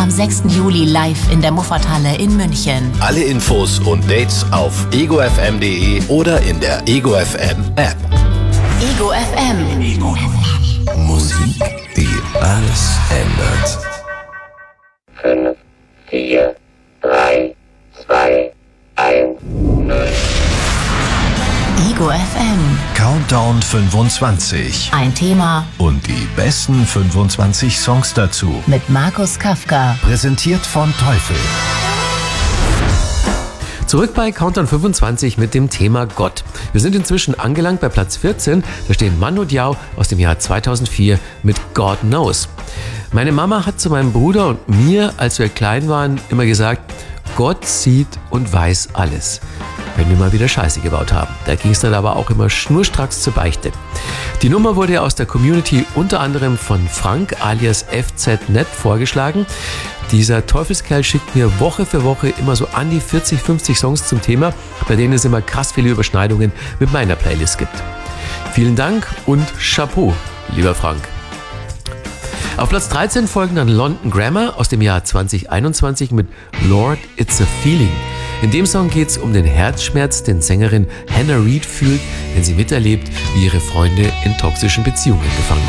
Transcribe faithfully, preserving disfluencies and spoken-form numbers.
am sechsten Juli live in der Muffathalle in München. Alle Infos und Dates auf ego f m punkt d e oder in der Ego F M App. Ego F M. Ego F M. Musik, die alles ändert. fünf, vier, drei, zwei, eins, null. Ego F M. Countdown fünfundzwanzig. Ein Thema Und die besten fünfundzwanzig Songs dazu. mit Markus Kafka. Präsentiert von Teufel. Zurück bei Countdown fünfundzwanzig mit dem Thema Gott. Wir sind inzwischen angelangt bei Platz vierzehn. Da stehen Manu Diao aus dem Jahr zweitausendvier mit God Knows. Meine Mama hat zu meinem Bruder und mir, als wir klein waren, immer gesagt, Gott sieht und weiß alles, wenn wir mal wieder Scheiße gebaut haben. Da ging es dann aber auch immer schnurstracks zur Beichte. Die Nummer wurde aus der Community unter anderem von Frank alias F Z Net vorgeschlagen. Dieser Teufelskerl schickt mir Woche für Woche immer so an die vierzig, fünfzig Songs zum Thema, bei denen es immer krass viele Überschneidungen mit meiner Playlist gibt. Vielen Dank und Chapeau, lieber Frank. Auf Platz dreizehn folgen dann London Grammar aus dem Jahr zwanzig einundzwanzig mit Lord, It's a Feeling. In dem Song geht es um den Herzschmerz, den Sängerin Hannah Reid fühlt, wenn sie miterlebt, wie ihre Freunde in toxischen Beziehungen gefangen